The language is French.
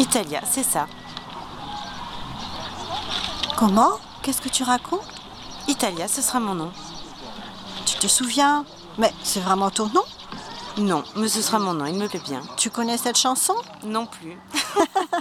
Italia, c'est ça. Comment? Qu'est-ce que tu racontes? Italia, ce sera mon nom. Tu te souviens? Mais c'est vraiment ton nom? Non, mais ce sera mon nom, il me plaît bien. Tu connais cette chanson? Non plus.